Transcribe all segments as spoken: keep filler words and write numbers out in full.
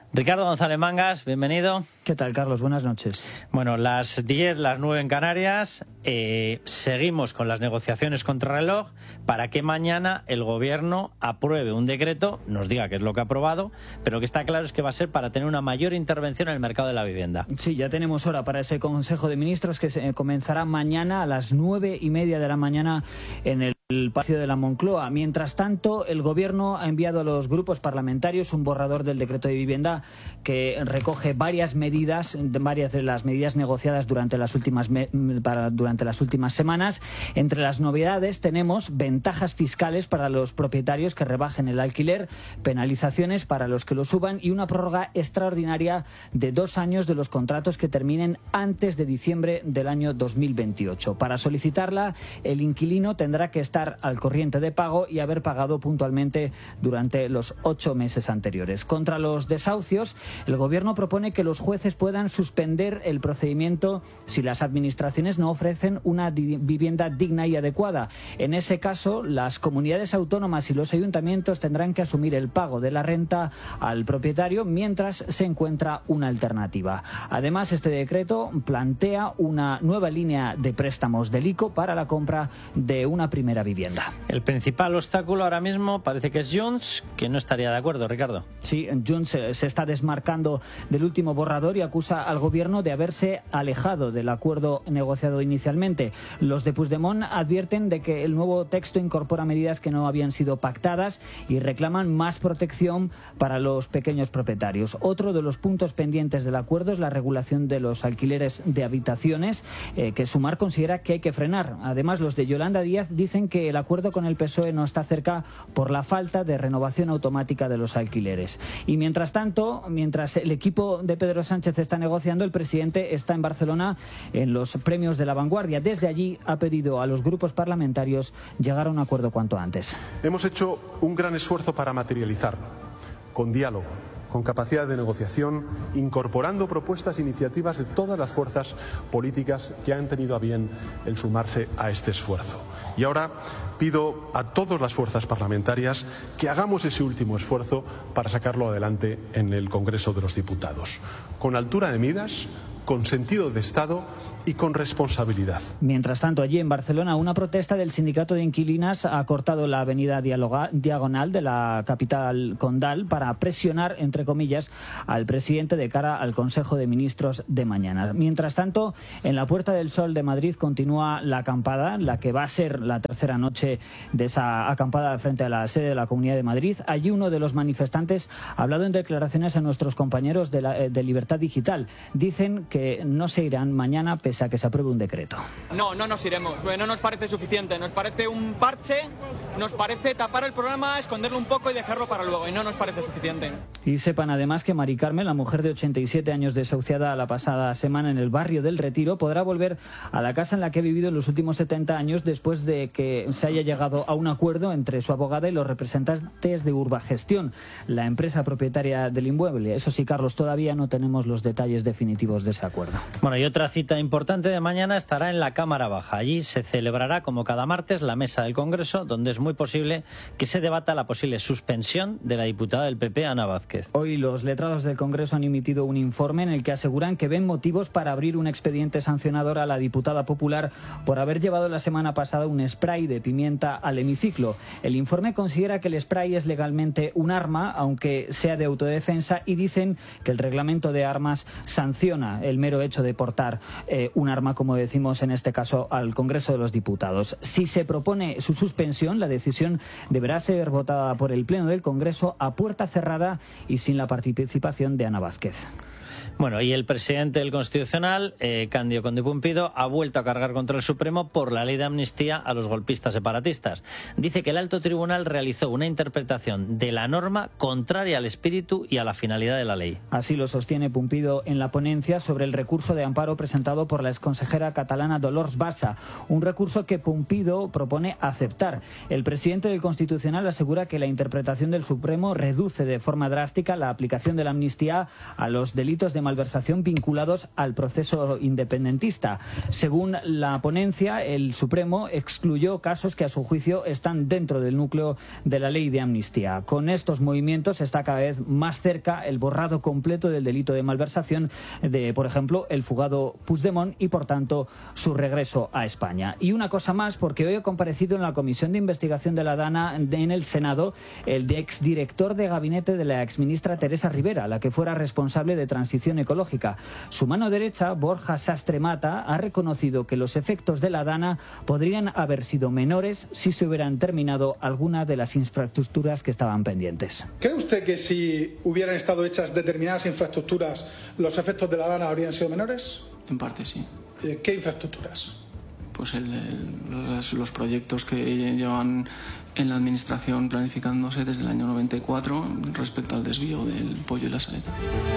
Ricardo González Mangas, bienvenido. ¿Qué tal, Carlos? Buenas noches. Bueno, las diez, las nueve en Canarias. Eh, seguimos con las negociaciones contra reloj para que mañana el Gobierno apruebe un decreto, nos diga qué es lo que ha aprobado, pero lo que está claro es que va a ser para tener una mayor intervención en el mercado de la vivienda. Sí, ya tenemos hora para ese Consejo de Ministros que se comenzará mañana a las nueve y media de la mañana en el el Palacio de la Moncloa. Mientras tanto, el Gobierno ha enviado a los grupos parlamentarios un borrador del decreto de vivienda que recoge varias medidas, varias de las medidas negociadas durante las últimas me, para, durante las últimas semanas. Entre las novedades tenemos ventajas fiscales para los propietarios que rebajen el alquiler, penalizaciones para los que lo suban y una prórroga extraordinaria de dos años de los contratos que terminen antes de diciembre del año dos mil veintiocho. Para solicitarla, el inquilino tendrá que estar al corriente de pago y haber pagado puntualmente durante los ocho meses anteriores. Contra los desahucios, el Gobierno propone que los jueces puedan suspender el procedimiento si las administraciones no ofrecen una di- vivienda digna y adecuada. En ese caso, las comunidades autónomas y los ayuntamientos tendrán que asumir el pago de la renta al propietario mientras se encuentra una alternativa. Además, este decreto plantea una nueva línea de préstamos del I C O para la compra de una primera vivienda. El principal obstáculo ahora mismo parece que es Junts, que no estaría de acuerdo, Ricardo. Sí, Junts se está desmarcando del último borrador y acusa al Gobierno de haberse alejado del acuerdo negociado inicialmente. Los de Puigdemont advierten de que el nuevo texto incorpora medidas que no habían sido pactadas y reclaman más protección para los pequeños propietarios. Otro de los puntos pendientes del acuerdo es la regulación de los alquileres de habitaciones, eh, que Sumar considera que hay que frenar. Además, los de Yolanda Díaz dicen que el acuerdo con el P S O E no está cerca por la falta de renovación automática de los alquileres. Y mientras tanto, mientras el equipo de Pedro Sánchez está negociando, el presidente está en Barcelona en los premios de La Vanguardia. Desde allí ha pedido a los grupos parlamentarios llegar a un acuerdo cuanto antes. Hemos hecho un gran esfuerzo para materializarlo, con diálogo, con capacidad de negociación, incorporando propuestas e iniciativas de todas las fuerzas políticas que han tenido a bien el sumarse a este esfuerzo. Y ahora pido a todas las fuerzas parlamentarias que hagamos ese último esfuerzo para sacarlo adelante en el Congreso de los Diputados, con altura de miras, con sentido de Estado y con responsabilidad. Mientras tanto, allí en Barcelona, una protesta del sindicato de inquilinas ha cortado la avenida dialoga, diagonal de la capital condal para presionar, entre comillas, al presidente de cara al Consejo de Ministros de mañana. Mientras tanto, en la Puerta del Sol de Madrid continúa la acampada, la que va a ser la tercera noche de esa acampada frente a la sede de la Comunidad de Madrid. Allí uno de los manifestantes ha hablado en declaraciones a nuestros compañeros de, la, de Libertad Digital. Dicen que no se irán mañana pese a que se apruebe un decreto. No, no nos iremos, no nos parece suficiente, nos parece un parche, nos parece tapar el programa, esconderlo un poco y dejarlo para luego, y no nos parece suficiente. Y sepan además que Mari Carmen, la mujer de ochenta y siete años desahuciada la pasada semana en el barrio del Retiro, podrá volver a la casa en la que ha vivido en los últimos setenta años después de que se haya llegado a un acuerdo entre su abogada y los representantes de Urbagestión, la empresa propietaria del inmueble. Eso sí, Carlos, todavía no tenemos los detalles definitivos de ese acuerdo. Bueno, y otra cita importante de mañana estará en la Cámara Baja. Allí se celebrará, como cada martes, la mesa del Congreso, donde es muy posible que se debata la posible suspensión de la diputada del P P, Ana Vázquez. Hoy los letrados del Congreso han emitido un informe en el que aseguran que ven motivos para abrir un expediente sancionador a la diputada popular por haber llevado la semana pasada un spray de pimienta al hemiciclo. El informe considera que el spray es legalmente un arma, aunque sea de autodefensa, y dicen que el reglamento de armas sanciona el mero hecho de portar eh, un arma, como decimos en este caso, al Congreso de los Diputados. Si se propone su suspensión, la decisión deberá ser votada por el Pleno del Congreso a puerta cerrada y sin la participación de Ana Vázquez. Bueno, y el presidente del Constitucional, eh, Cándido Conde Pumpido, ha vuelto a cargar contra el Supremo por la ley de amnistía a los golpistas separatistas. Dice que el alto tribunal realizó una interpretación de la norma contraria al espíritu y a la finalidad de la ley. Así lo sostiene Pumpido en la ponencia sobre el recurso de amparo presentado por la exconsejera catalana Dolors Bassa, un recurso que Pumpido propone aceptar. El presidente del Constitucional asegura que la interpretación del Supremo reduce de forma drástica la aplicación de la amnistía a los delitos de malversación vinculados al proceso independentista. Según la ponencia, el Supremo excluyó casos que a su juicio están dentro del núcleo de la ley de amnistía. Con estos movimientos está cada vez más cerca el borrado completo del delito de malversación de, por ejemplo, el fugado Puigdemont y, por tanto, su regreso a España. Y una cosa más, porque hoy ha comparecido en la Comisión de Investigación de la DANA en el Senado el de exdirector de gabinete de la exministra Teresa Rivera, la que fuera responsable de transición ecológica. Su mano derecha, Borja Sastre Mata, ha reconocido que los efectos de la DANA podrían haber sido menores si se hubieran terminado alguna de las infraestructuras que estaban pendientes. ¿Cree usted que si hubieran estado hechas determinadas infraestructuras, los efectos de la DANA habrían sido menores? En parte sí. ¿Qué infraestructuras? Pues el, el, los, los proyectos que llevan en la administración planificándose desde el año noventa y cuatro respecto al desvío del pollo y la saleta.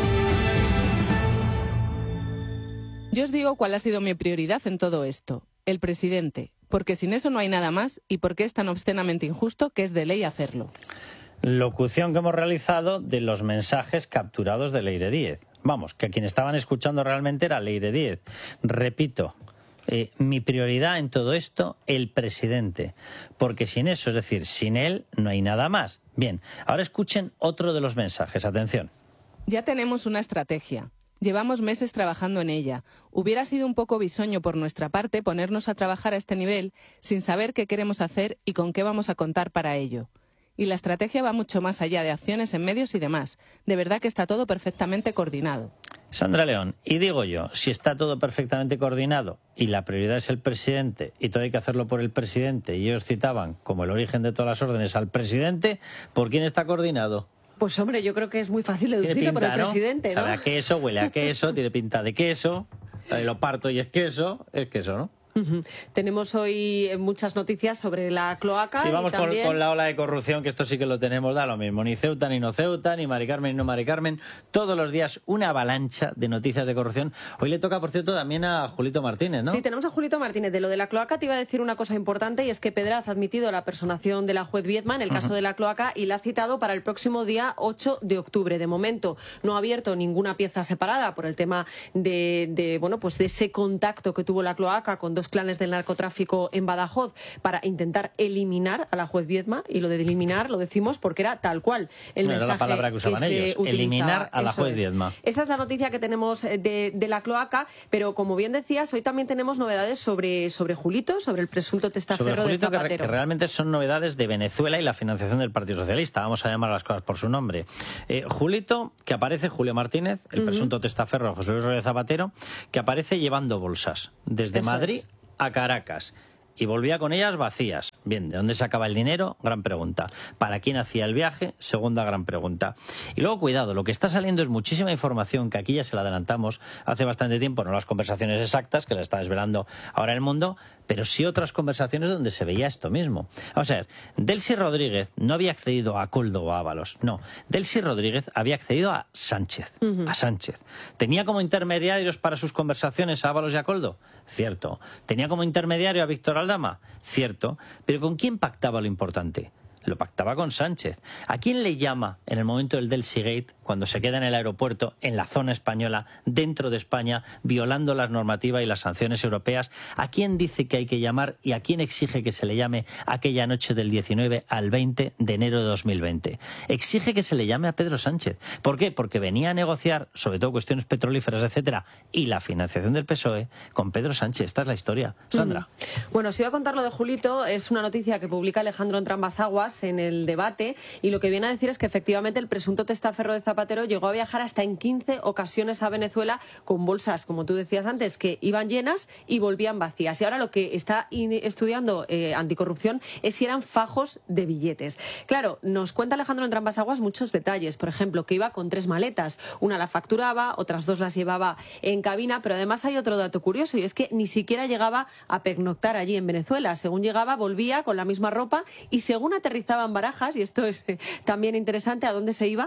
Yo os digo cuál ha sido mi prioridad en todo esto. El presidente. Porque sin eso no hay nada más y porque es tan obscenamente injusto que es de ley hacerlo. Locución que hemos realizado de los mensajes capturados de Leire Díez. Vamos, que a quien estaban escuchando realmente era Leire Díez. Repito, eh, mi prioridad en todo esto, el presidente. Porque sin eso, es decir, sin él, no hay nada más. Bien, ahora escuchen otro de los mensajes. Atención. Ya tenemos una estrategia. Llevamos meses trabajando en ella. Hubiera sido un poco bisoño por nuestra parte ponernos a trabajar a este nivel sin saber qué queremos hacer y con qué vamos a contar para ello. Y la estrategia va mucho más allá de acciones en medios y demás. De verdad que está todo perfectamente coordinado. Sandra León, y digo yo, si está todo perfectamente coordinado y la prioridad es el presidente y todo hay que hacerlo por el presidente y ellos citaban como el origen de todas las órdenes al presidente, ¿por quién está coordinado? Pues hombre, yo creo que es muy fácil deducirlo por el ¿no? presidente, ¿no? Sabe a queso, huele a queso, tiene pinta de queso, lo parto y es queso, es queso, ¿no? Uh-huh. Tenemos hoy muchas noticias sobre la cloaca. Sí, vamos y también... con, con la ola de corrupción, que esto sí que lo tenemos, da lo mismo. Ni Ceuta ni no Ceuta, ni Mari Carmen ni no Mari Carmen. Todos los días una avalancha de noticias de corrupción. Hoy le toca, por cierto, también a Julito Martínez, ¿no? Sí, tenemos a Julito Martínez. De lo de la cloaca te iba a decir una cosa importante, y es que Pedraz ha admitido la personación de la juez Viedma en el caso uh-huh. de la cloaca y la ha citado para el próximo día ocho de octubre. De momento no ha abierto ninguna pieza separada por el tema de, de, bueno, pues de ese contacto que tuvo la cloaca con dos clanes del narcotráfico en Badajoz para intentar eliminar a la juez Viedma, y lo de eliminar lo decimos porque era tal cual el no, mensaje era la palabra que usaban que ellos, eliminar a la juez Viedma. Es. Esa es la noticia que tenemos de, de la cloaca, pero como bien decías, hoy también tenemos novedades sobre, sobre Julito, sobre el presunto testaferro sobre Julito, de Zapatero. Que, que realmente son novedades de Venezuela y la financiación del Partido Socialista, vamos a llamar las cosas por su nombre. Eh, Julito, que aparece, Julio Martínez, el uh-huh. presunto testaferro de José Luis Rodríguez Zapatero, que aparece llevando bolsas desde Eso Madrid es. a Caracas y volvía con ellas vacías. Bien, ¿de dónde sacaba el dinero? Gran pregunta. ¿Para quién hacía el viaje? Segunda gran pregunta. Y luego, cuidado, lo que está saliendo es muchísima información que aquí ya se la adelantamos hace bastante tiempo, no las conversaciones exactas que la está desvelando ahora el mundo, pero sí otras conversaciones donde se veía esto mismo. O sea, Delcy Rodríguez no había accedido a Koldo o a Ábalos, no. Delcy Rodríguez había accedido a Sánchez, uh-huh. a Sánchez. ¿Tenía como intermediarios para sus conversaciones a Ábalos y a Koldo? Cierto. ¿Tenía como intermediario a Víctor Aldama? Cierto. Pero ¿con quién pactaba lo importante? Lo pactaba con Sánchez. ¿A quién le llama en el momento del Delcy Gate, cuando se queda en el aeropuerto, en la zona española, dentro de España, violando las normativas y las sanciones europeas? ¿A quién dice que hay que llamar y a quién exige que se le llame aquella noche del diecinueve al veinte de enero de dos mil veinte? Exige que se le llame a Pedro Sánchez. ¿Por qué? Porque venía a negociar, sobre todo cuestiones petrolíferas, etcétera, y la financiación del P S O E con Pedro Sánchez. Esta es la historia. Sandra. Mm. Bueno, si iba a contar lo de Julito, es una noticia que publica Alejandro Entrambas-Aguas en el Debate, y lo que viene a decir es que efectivamente el presunto testaferro de Zapatero llegó a viajar hasta en quince ocasiones a Venezuela con bolsas, como tú decías antes, que iban llenas y volvían vacías. Y ahora lo que está estudiando eh, Anticorrupción es si eran fajos de billetes. Claro, nos cuenta Alejandro Entrambas-Aguas muchos detalles. Por ejemplo, que iba con tres maletas. Una la facturaba, otras dos las llevaba en cabina, pero además hay otro dato curioso, y es que ni siquiera llegaba a pernoctar allí en Venezuela. Según llegaba, volvía con la misma ropa, y según aterrizaba en Barajas, y esto es eh, también interesante, ¿a dónde se iba?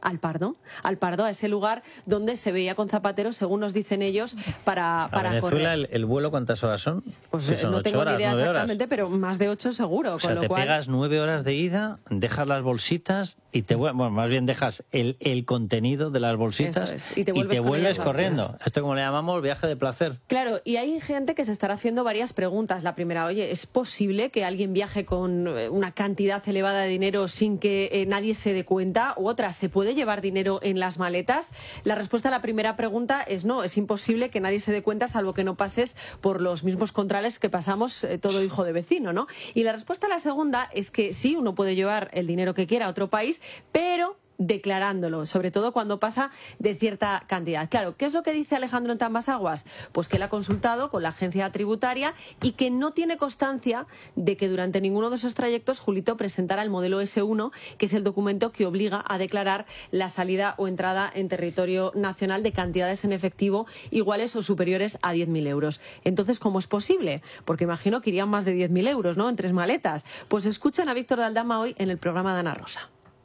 al Pardo, al Pardo, a ese lugar donde se veía con Zapatero, según nos dicen ellos, para, para a Venezuela correr. El, el vuelo, ¿cuántas horas son? Pues sí, son no ocho tengo horas, ni idea nueve exactamente, horas. pero más de ocho seguro. O sea, con lo te cual... pegas nueve horas de ida, dejas las bolsitas y te vuelves, bueno, más bien dejas el, el contenido de las bolsitas Eso es, y te vuelves, y te con vuelves ellas corriendo. vacías. Esto como le llamamos viaje de placer. Claro, y hay gente que se estará haciendo varias preguntas. La primera, oye, ¿es posible que alguien viaje con una cantidad elevada de dinero sin que eh, nadie se dé cuenta? U otra, ¿se puede llevar dinero en las maletas? La respuesta a la primera pregunta es no, es imposible que nadie se dé cuenta salvo que no pases por los mismos controles que pasamos eh, todo hijo de vecino, ¿no? Y la respuesta a la segunda es que sí, uno puede llevar el dinero que quiera a otro país, pero declarándolo, sobre todo cuando pasa de cierta cantidad. Claro, ¿qué es lo que dice Alejandro Entambas-Aguas? Pues que él ha consultado con la agencia tributaria y que no tiene constancia de que durante ninguno de esos trayectos Julito presentara el modelo ese uno, que es el documento que obliga a declarar la salida o entrada en territorio nacional de cantidades en efectivo iguales o superiores a diez mil euros. Entonces, ¿cómo es posible? Porque imagino que irían más de diez mil euros, ¿no?, en tres maletas. Pues escuchan a Víctor de Aldama hoy en el programa de Ana Rosa.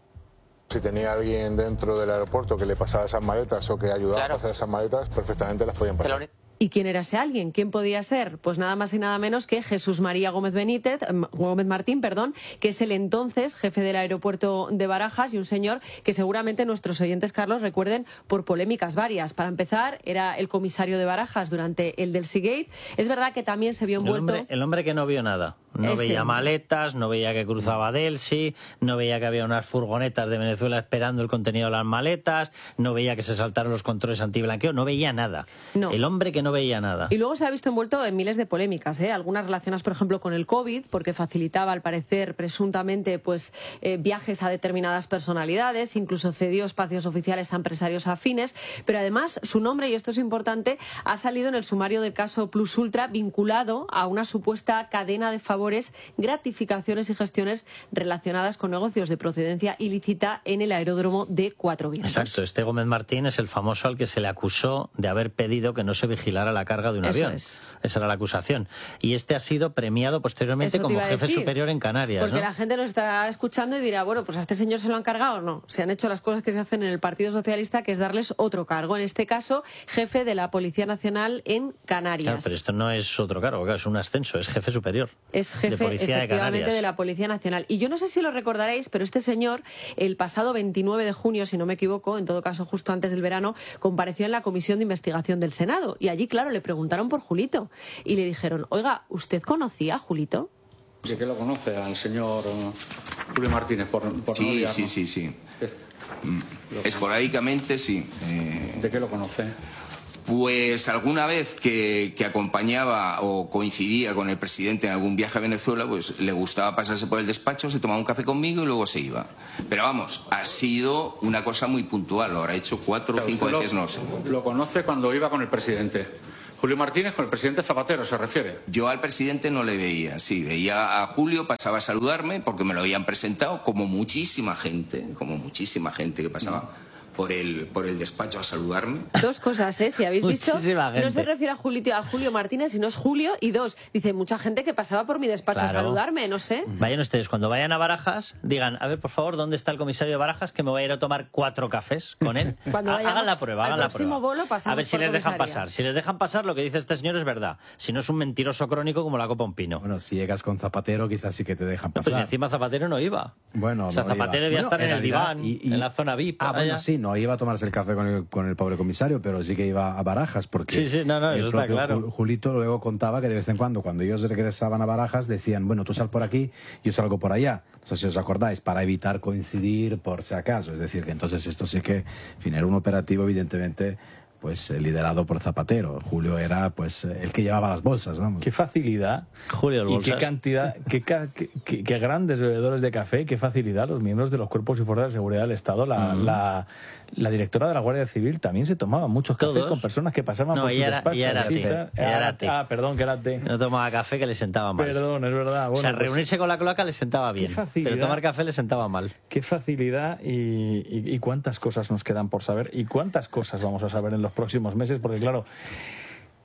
Si tenía alguien dentro del aeropuerto que le pasaba esas maletas o que ayudaba claro. a pasar esas maletas, perfectamente las podían pasar. ¿Y quién era ese alguien? ¿Quién podía ser? Pues nada más y nada menos que Jesús María Gómez Benítez, Gómez Martín, perdón, que es el entonces jefe del aeropuerto de Barajas y un señor que seguramente nuestros oyentes, Carlos, recuerden por polémicas varias. Para empezar, era el comisario de Barajas durante el del Seagate. Es verdad que también se vio envuelto... El hombre, el hombre que no vio nada. No Ese. veía maletas, no veía que cruzaba Delsi, no veía que había unas furgonetas de Venezuela esperando el contenido de las maletas, no veía que se saltaron los controles antiblanqueo, no veía nada. No. El hombre que no veía nada. Y luego se ha visto envuelto en miles de polémicas, ¿eh? Algunas relacionadas, por ejemplo, con el COVID, porque facilitaba, al parecer, presuntamente, pues eh, viajes a determinadas personalidades, incluso cedió espacios oficiales a empresarios afines, pero además su nombre, y esto es importante, ha salido en el sumario del caso Plus Ultra vinculado a una supuesta cadena de favores, gratificaciones y gestiones relacionadas con negocios de procedencia ilícita en el aeródromo de Cuatro Vientos. Exacto, este Gómez Martín es el famoso al que se le acusó de haber pedido que no se vigilara la carga de un Eso avión. Es. Esa era la acusación. Y este ha sido premiado posteriormente como jefe decir, superior en Canarias. Porque ¿no? la gente nos estará escuchando y dirá, bueno, pues a este señor se lo han cargado o no. Se han hecho las cosas que se hacen en el Partido Socialista, que es darles otro cargo. En este caso, jefe de la Policía Nacional en Canarias. Claro, pero esto no es otro cargo, claro, es un ascenso, es jefe superior. Es jefe, de Policía efectivamente, de, de la Policía Nacional. Y yo no sé si lo recordaréis, pero este señor, el pasado veintinueve de junio, si no me equivoco, en todo caso justo antes del verano, compareció en la Comisión de Investigación del Senado. Y allí, claro, le preguntaron por Julito. Y le dijeron, oiga, ¿usted conocía a Julito? ¿De qué lo conoce al señor Julio Martínez? Por, por sí, no sí, sí, sí. Es, Esporádicamente, sí. Eh... ¿De qué lo conoce? Pues alguna vez que, que acompañaba o coincidía con el presidente en algún viaje a Venezuela, pues le gustaba pasarse por el despacho, se tomaba un café conmigo y luego se iba. Pero vamos, ha sido una cosa muy puntual, lo habrá hecho cuatro o cinco veces, no sé. Lo conoce cuando iba con el presidente. Julio Martínez con el presidente Zapatero, ¿se refiere? Yo al presidente no le veía, sí, veía a Julio, pasaba a saludarme porque me lo habían presentado, como muchísima gente, como muchísima gente que pasaba... Mm. Por el, por el despacho a saludarme. Dos cosas, ¿eh? Si habéis visto, gente. No se refiere a, Julito, a Julio Martínez, sino es Julio. Y dos, dice mucha gente que pasaba por mi despacho claro. a saludarme, no sé. Vayan ustedes, cuando vayan a Barajas, digan, a ver, por favor, ¿dónde está el comisario de Barajas? Que me voy a ir a tomar cuatro cafés con él. Cuando hagan la prueba, hagan la prueba. Bolo, a ver si les dejan pasar. Si les dejan pasar, lo que dice este señor es verdad. Si no es un mentiroso crónico como la copa un pino. Bueno, si llegas con Zapatero, quizás sí que te dejan pasar. No, pues encima Zapatero no iba. Bueno, o sea, no Zapatero iba. debía Bueno, estar en, en el diván, y, y... en la zona V I P. Ah, bueno, sí, no iba a tomarse el café con el, con el pobre comisario, pero sí que iba a Barajas, porque sí, sí, no, no, el eso propio está claro. Julito luego contaba que de vez en cuando, cuando ellos regresaban a Barajas, decían, bueno, tú sal por aquí, yo salgo por allá. No sé si os acordáis, para evitar coincidir por si acaso. Es decir, que entonces esto sí que, en fin, era un operativo, evidentemente, pues eh, liderado por Zapatero. Julio era pues el que llevaba las bolsas, vamos. Qué facilidad. Julio el bolsas. Y qué cantidad, qué, qué, qué, qué grandes bebedores de café, qué facilidad los miembros de los cuerpos y fuerzas de seguridad del Estado. La, mm. la, la directora de la Guardia Civil también se tomaba muchos cafés con personas que pasaban no, por su era, despacho. Ella era, sí, té, ella era té. Ah, perdón, que era té. No tomaba café, que le sentaba mal. Perdón, es verdad. Bueno, o sea, pues, reunirse con la cloaca le sentaba bien, pero tomar café le sentaba mal. Qué facilidad y, y, y cuántas cosas nos quedan por saber y cuántas cosas vamos a saber en los próximos meses, porque claro,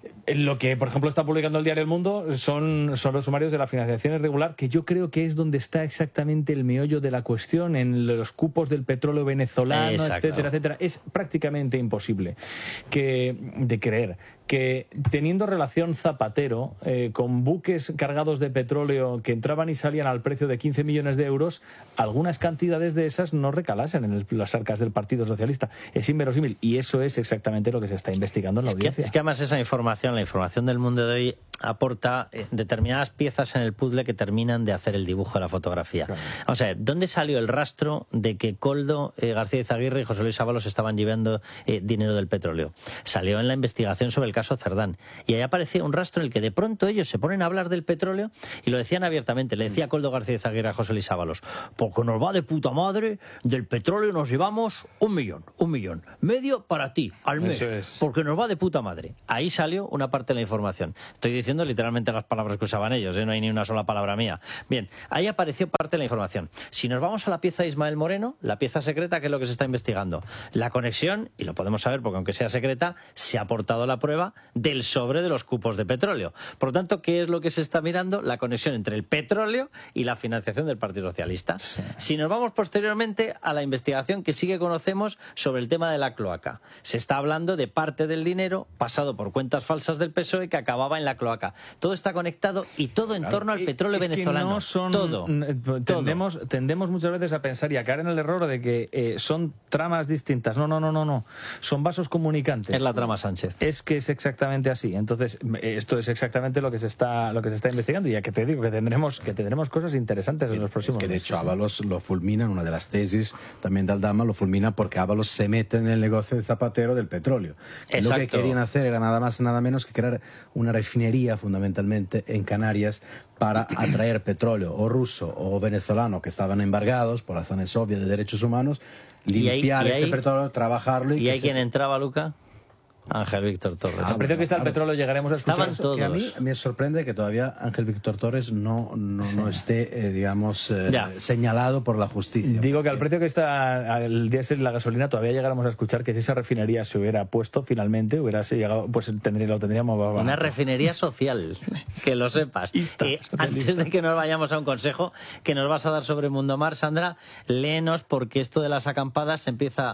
Lo que, por ejemplo, está publicando el diario El Mundo son, son los sumarios de la financiación irregular, que yo creo que es donde está exactamente el meollo de la cuestión, en los cupos del petróleo venezolano, Exacto. etcétera, etcétera. Es prácticamente imposible que, de creer que teniendo relación Zapatero, eh, con buques cargados de petróleo que entraban y salían al precio de quince millones de euros, algunas cantidades de esas no recalasen en el, las arcas del Partido Socialista. Es inverosímil, y eso es exactamente lo que se está investigando en la es audiencia. Que, es que además esa información, la información del Mundo de hoy, aporta eh, determinadas piezas en el puzzle que terminan de hacer el dibujo de la fotografía. Claro. Vamos a ver, ¿dónde salió el rastro de que Koldo, eh, García Izaguirre y José Luis Ábalos estaban llevando eh, dinero del petróleo? Salió en la investigación sobre el caso Cerdán. Y ahí aparecía un rastro en el que de pronto ellos se ponen a hablar del petróleo y lo decían abiertamente. Le decía Koldo García Izaguirre a José Luis Ábalos: porque nos va de puta madre, del petróleo nos llevamos un millón, un millón, medio para ti, al mes, es. porque nos va de puta madre. Ahí salió una parte de la información. Estoy diciendo literalmente las palabras que usaban ellos, ¿eh? No hay ni una sola palabra mía. Bien, ahí apareció parte de la información. Si nos vamos a la pieza de Ismael Moreno, la pieza secreta, ¿qué es lo que se está investigando? La conexión, y lo podemos saber porque aunque sea secreta, se ha aportado la prueba del sobre de los cupos de petróleo. Por lo tanto, ¿qué es lo que se está mirando? La conexión entre el petróleo y la financiación del Partido Socialista. Sí. Si nos vamos posteriormente a la investigación que sí que conocemos sobre el tema de la cloaca, se está hablando de parte del dinero pasado por cuentas falsas del P S O E que acababa en la cloaca. Todo está conectado y todo en claro. torno al petróleo es venezolano. Que no son, todo. Tendemos, todo. tendemos muchas veces a pensar y a caer en el error de que eh, son tramas distintas. No, no, no, no, no. Son vasos comunicantes. Es la trama Sánchez. Es que es exactamente así. Entonces, esto es exactamente lo que se está, lo que se está investigando. Y ya que te digo que tendremos, que tendremos cosas interesantes en los próximos meses. Es que de meses. hecho Ábalos lo fulmina, una de las tesis también de Aldama lo fulmina porque Ábalos se mete en el negocio de Zapatero del petróleo. Lo que querían hacer era nada más nada menos que crear una refinería fundamentalmente en Canarias para atraer petróleo o ruso o venezolano que estaban embargados por razones obvias de derechos humanos, limpiar ¿Y ahí, ese y ahí, petróleo, trabajarlo. ¿Y, ¿Y hay se... quien entraba, Luca? Ángel Víctor Torres. Ah, Al precio que está el petróleo llegaremos a escuchar. Estaban todos. Que a mí me sorprende que todavía Ángel Víctor Torres no, no, sí. no esté, eh, digamos, eh, señalado por la justicia. Digo que al precio que está el diésel y la gasolina todavía llegáramos a escuchar que si esa refinería se hubiera puesto finalmente, hubiera llegado, pues tendría, lo tendríamos... Una barato. Refinería social, que lo sepas. Que antes de que nos vayamos a un consejo que nos vas a dar sobre Mundomar, Sandra, léenos porque esto de las acampadas se empieza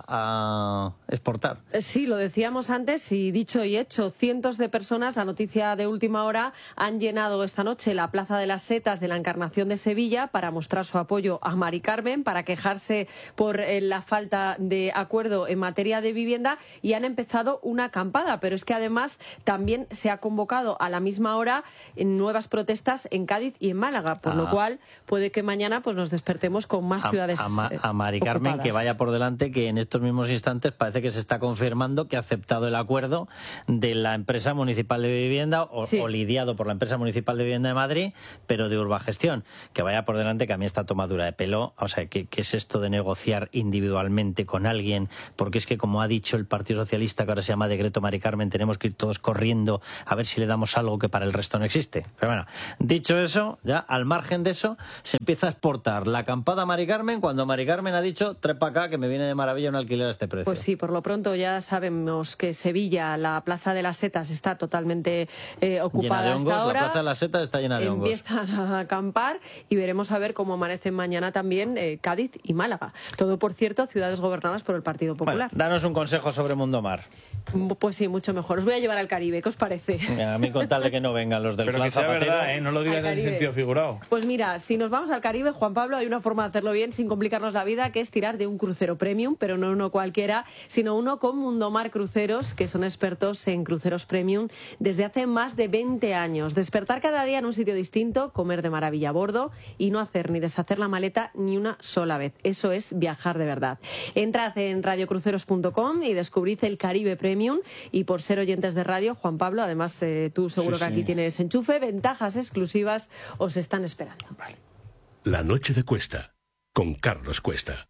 a exportar. Sí, lo decíamos antes. Y dicho y hecho, cientos de personas, la noticia de última hora, han llenado esta noche la Plaza de las Setas de la Encarnación de Sevilla para mostrar su apoyo a Mari Carmen, para quejarse por eh, la falta de acuerdo en materia de vivienda, y han empezado una acampada. Pero es que además también se ha convocado a la misma hora en nuevas protestas en Cádiz y en Málaga, por ah. lo cual puede que mañana pues nos despertemos con más a, ciudades a, Ma, eh, a Mari Carmen, ocupadas. Que vaya por delante, que en estos mismos instantes parece que se está confirmando que ha aceptado el acuerdo de la empresa municipal de vivienda o, sí. o lidiado por la empresa municipal de vivienda de Madrid, pero de Urbagestión. Que vaya por delante, que a mí esta tomadura de pelo, o sea, ¿qué, qué es esto de negociar individualmente con alguien? Porque es que, como ha dicho el Partido Socialista, que ahora se llama Decreto Mari Carmen, tenemos que ir todos corriendo a ver si le damos algo que para el resto no existe. Pero bueno, dicho eso, ya al margen de eso, se empieza a exportar la acampada Mari Carmen cuando Mari Carmen ha dicho: trae para acá que me viene de maravilla un alquiler a este precio. Pues sí, por lo pronto ya sabemos que Sevilla, la Plaza de las Setas, está totalmente eh, ocupada llena de hongos, hasta ahora. La Plaza de las Setas está llena de hongos. Empiezan a acampar y veremos a ver cómo amanecen mañana también eh, Cádiz y Málaga. Todo, por cierto, ciudades gobernadas por el Partido Popular. Bueno, danos un consejo sobre Mundomar. Pues sí, mucho mejor. Os voy a llevar al Caribe, ¿qué os parece? A mí con tal de que no vengan los del Pero Plan que sea Zapatero. Verdad, ¿eh? No lo digas en ese sentido figurado. Pues mira, si nos vamos al Caribe, Juan Pablo, hay una forma de hacerlo bien sin complicarnos la vida, que es tirar de un crucero premium, pero no uno cualquiera, sino uno con Mundomar Cruceros, que son expertos en cruceros premium desde hace más de veinte años. Despertar cada día en un sitio distinto, comer de maravilla a bordo y no hacer ni deshacer la maleta ni una sola vez. Eso es viajar de verdad. Entrad en radio cruceros punto com y descubrid el Caribe Premium. Y por ser oyentes de radio, Juan Pablo, además eh, tú seguro sí, que aquí sí. tienes enchufe, ventajas exclusivas os están esperando. Vale. La noche de Cuesta, con Carlos Cuesta.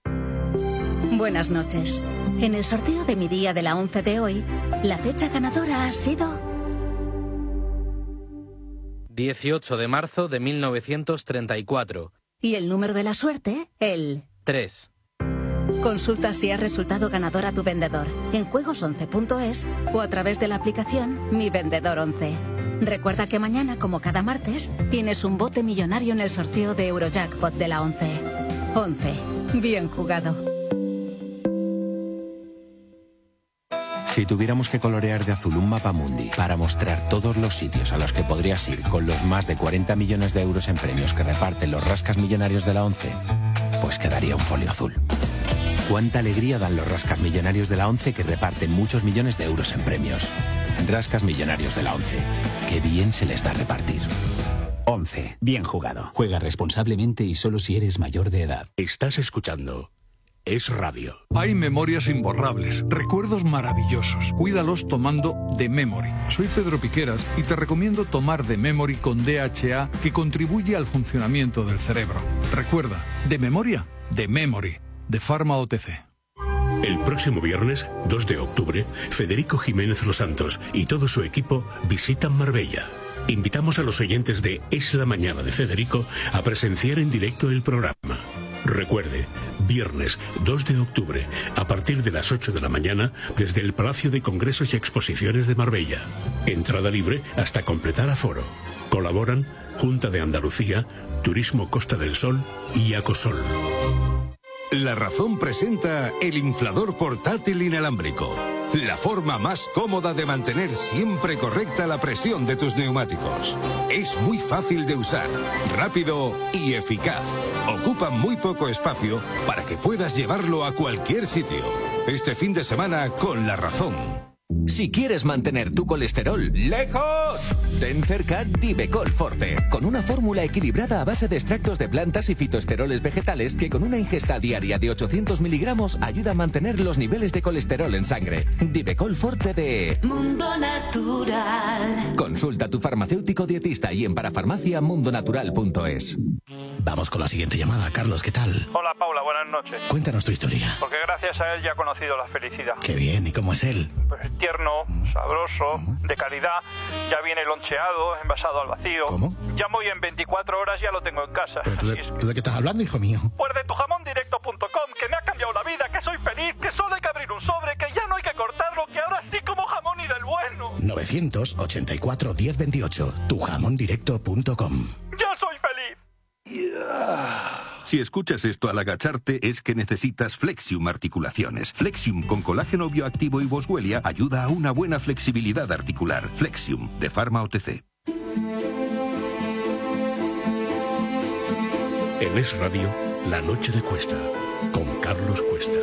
Buenas noches. En el sorteo de mi día de la once de hoy, la fecha ganadora ha sido dieciocho de marzo de mil novecientos treinta y cuatro. Y el número de la suerte, el tres. Consulta si has resultado ganador a tu vendedor en juegos once punto es o a través de la aplicación Mi Vendedor once. Recuerda que mañana, como cada martes, tienes un bote millonario en el sorteo de Eurojackpot de la once. once. Bien jugado. Si tuviéramos que colorear de azul un mapamundi para mostrar todos los sitios a los que podrías ir con los más de cuarenta millones de euros en premios que reparten los rascas millonarios de la once, pues quedaría un folio azul. Cuánta alegría dan los rascas millonarios de la once que reparten muchos millones de euros en premios. Rascas millonarios de la once. Qué bien se les da repartir. once. Bien jugado. Juega responsablemente y solo si eres mayor de edad. Estás escuchando Es Radio. Hay memorias imborrables, recuerdos maravillosos. Cuídalos tomando The Memory. Soy Pedro Piqueras y te recomiendo tomar The Memory con D H A, que contribuye al funcionamiento del cerebro. Recuerda, de memoria, The Memory, de Pharma O T C. El próximo viernes, dos de octubre, Federico Jiménez Los Santos y todo su equipo visitan Marbella. Invitamos a los oyentes de Es la Mañana de Federico a presenciar en directo el programa. Recuerde, viernes dos de octubre, a partir de las ocho de la mañana, desde el Palacio de Congresos y Exposiciones de Marbella. Entrada libre hasta completar aforo. Colaboran Junta de Andalucía, Turismo Costa del Sol y Acosol. La Razón presenta el inflador portátil inalámbrico. La forma más cómoda de mantener siempre correcta la presión de tus neumáticos. Es muy fácil de usar, rápido y eficaz. Ocupa muy poco espacio para que puedas llevarlo a cualquier sitio. Este fin de semana con La Razón. Si quieres mantener tu colesterol lejos, ten cerca Divecol Forte, con una fórmula equilibrada a base de extractos de plantas y fitoesteroles vegetales que con una ingesta diaria de ochocientos miligramos ayuda a mantener los niveles de colesterol en sangre. Divecol Forte de Mundo Natural. Consulta a tu farmacéutico dietista y en parafarmacia mundonatural punto es. Vamos con la siguiente llamada. Carlos, ¿qué tal? Hola, Paula, buenas noches. Cuéntanos tu historia. Porque gracias a él ya he conocido la felicidad. Qué bien, ¿y cómo es él? Pues tierno, sabroso, de calidad. Ya viene loncheado, envasado al vacío. ¿Cómo? Llamo y en veinticuatro horas ya lo tengo en casa. ¿Pero tú de, es... ¿tú de qué estás hablando, hijo mío? Pues de tu jamón directo punto com, que me ha cambiado la vida, que soy feliz, que solo hay que abrir un sobre, que ya no hay que cortarlo, que ahora sí como jamón y del bueno. novecientos ochenta y cuatro diez veintiocho, tu jamón directo punto com. ¡Ya soy feliz! Si escuchas esto al agacharte es que necesitas Flexium Articulaciones. Flexium con colágeno bioactivo y boswellia ayuda a una buena flexibilidad articular. Flexium de Pharma O T C. En Es Radio, La Noche de Cuesta, con Carlos Cuesta.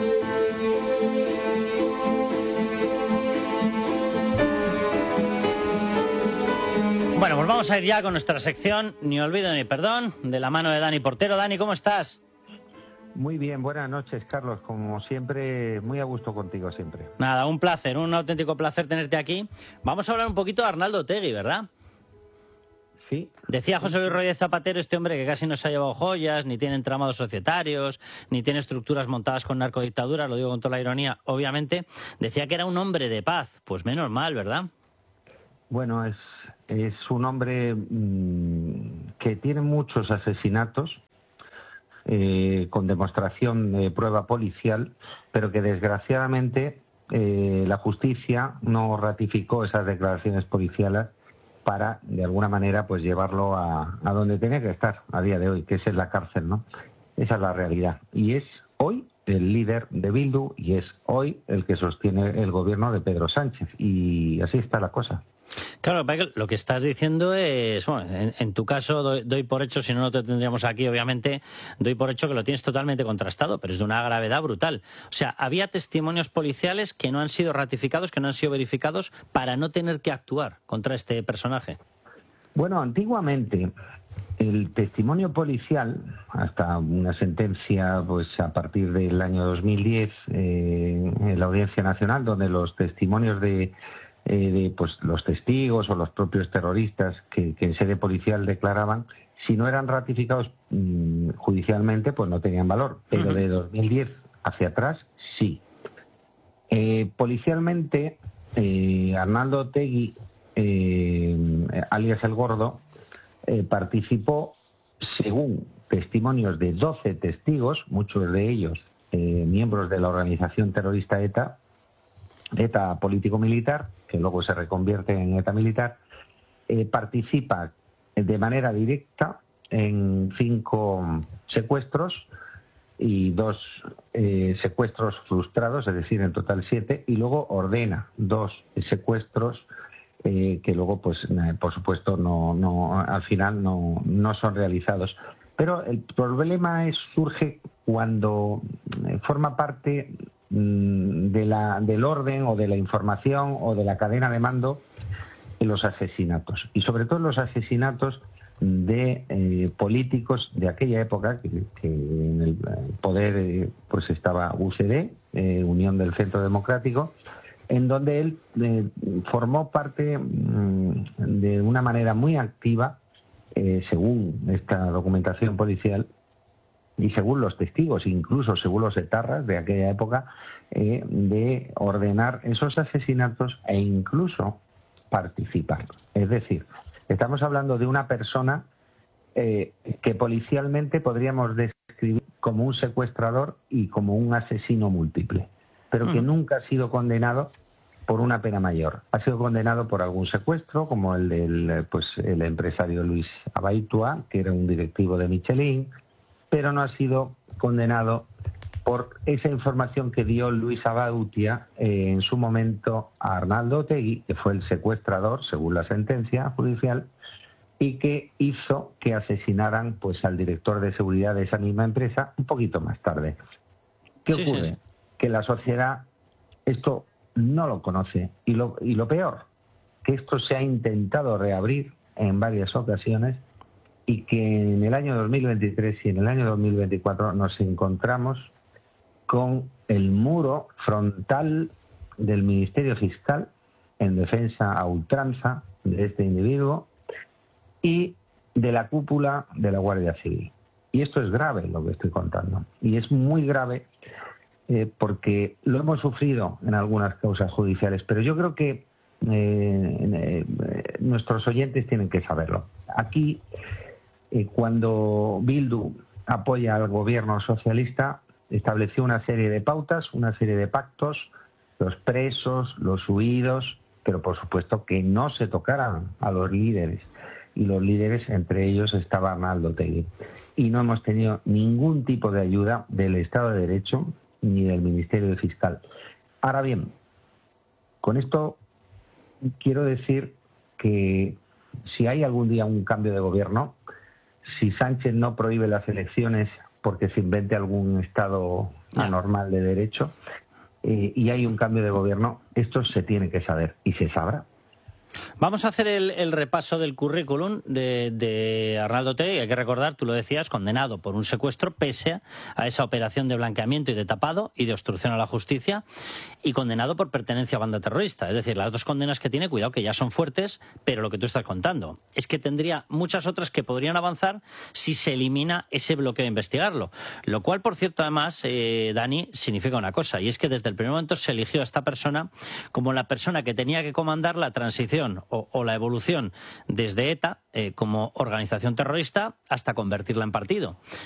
Bueno, pues vamos a ir ya con nuestra sección Ni olvido ni perdón, de la mano de Dani Portero. Dani, ¿cómo estás? Muy bien, buenas noches, Carlos. Como siempre, muy a gusto contigo siempre. Nada, un placer, un auténtico placer tenerte aquí. Vamos a hablar un poquito de Arnaldo Otegi, ¿verdad? Sí. Decía José Luis Rodríguez Zapatero, este hombre que casi no se ha llevado joyas, ni tiene entramados societarios, ni tiene estructuras montadas con narcodictaduras, lo digo con toda la ironía, obviamente. Decía que era un hombre de paz. Pues menos mal, ¿verdad? Bueno, es, es un hombre mmm, que tiene muchos asesinatos, eh, con demostración de prueba policial, pero que desgraciadamente eh, la justicia no ratificó esas declaraciones policiales para, de alguna manera, pues llevarlo a, a donde tenía que estar a día de hoy, que es en la cárcel, ¿no? Esa es la realidad. Y es hoy el líder de Bildu y es hoy el que sostiene el gobierno de Pedro Sánchez. Y así está la cosa. Claro, lo que estás diciendo es, bueno, en, en tu caso doy, doy por hecho, si no, no te tendríamos aquí, obviamente, doy por hecho que lo tienes totalmente contrastado, pero es de una gravedad brutal. O sea, había testimonios policiales que no han sido ratificados, que no han sido verificados para no tener que actuar contra este personaje. Bueno, antiguamente el testimonio policial, hasta una sentencia pues a partir del año dos mil diez eh, en la Audiencia Nacional, donde los testimonios de Eh, de pues los testigos o los propios terroristas que, que en sede policial declaraban, si no eran ratificados mmm, judicialmente, pues no tenían valor. Pero uh-huh. de dos mil diez hacia atrás, sí. Eh, policialmente, eh, Arnaldo Otegi, eh, alias El Gordo, eh, participó, según testimonios de doce testigos, muchos de ellos eh, miembros de la organización terrorista ETA, ETA político-militar, que luego se reconvierte en ETA militar, eh, participa de manera directa en cinco secuestros y dos eh, secuestros frustrados, es decir, en total siete, y luego ordena dos secuestros eh, que luego, pues, eh, por supuesto, no, no, al final no, no son realizados. Pero el problema es, surge cuando forma parte mmm, de la, del orden o de la información o de la cadena de mando en los asesinatos, y sobre todo los asesinatos de eh, políticos de aquella época, que, que en el poder eh, pues estaba U C D, eh, Unión del Centro Democrático, en donde él eh, formó parte mmm, de una manera muy activa, eh, según esta documentación policial y según los testigos, incluso según los etarras de aquella época, eh, de ordenar esos asesinatos e incluso participar. Es decir, estamos hablando de una persona eh, que policialmente podríamos describir como un secuestrador y como un asesino múltiple, pero que nunca ha sido condenado por una pena mayor. Ha sido condenado por algún secuestro, como el del pues, el empresario Luis Abaitua, que era un directivo de Michelin, pero no ha sido condenado por esa información que dio Luis Abaitua eh, en su momento a Arnaldo Otegi, que fue el secuestrador, según la sentencia judicial, y que hizo que asesinaran pues al director de seguridad de esa misma empresa un poquito más tarde. ¿Qué Sí, ocurre? sí, sí. Que la sociedad esto no lo conoce, y lo, y lo peor, que esto se ha intentado reabrir en varias ocasiones y que en el año dos mil veintitrés y en el año dos mil veinticuatro nos encontramos con el muro frontal del Ministerio Fiscal en defensa a ultranza de este individuo y de la cúpula de la Guardia Civil. Y esto es grave, lo que estoy contando. Y es muy grave eh, porque lo hemos sufrido en algunas causas judiciales, pero yo creo que eh, eh, nuestros oyentes tienen que saberlo. Aquí, eh, cuando Bildu apoya al gobierno socialista, estableció una serie de pautas, una serie de pactos, los presos, los huidos, pero por supuesto que no se tocaran a los líderes. Y los líderes, entre ellos estaba Arnaldo Otegi. Y no hemos tenido ningún tipo de ayuda del Estado de Derecho ni del Ministerio Fiscal. Ahora bien, con esto quiero decir que si hay algún día un cambio de gobierno, si Sánchez no prohíbe las elecciones porque se invente algún estado anormal de derecho, eh, y hay un cambio de gobierno, esto se tiene que saber y se sabrá. Vamos a hacer el, el repaso del currículum de, de Arnaldo Otegi. Hay que recordar, tú lo decías, condenado por un secuestro pese a esa operación de blanqueamiento y de tapado y de obstrucción a la justicia, y condenado por pertenencia a banda terrorista. Es decir, las dos condenas que tiene, cuidado que ya son fuertes, pero lo que tú estás contando es que tendría muchas otras que podrían avanzar si se elimina ese bloqueo de investigarlo. Lo cual, por cierto, además, eh, Dani, significa una cosa, y es que desde el primer momento se eligió a esta persona como la persona que tenía que comandar la transición O, o la evolución desde ETA eh, como organización terrorista hasta convertirla en partido.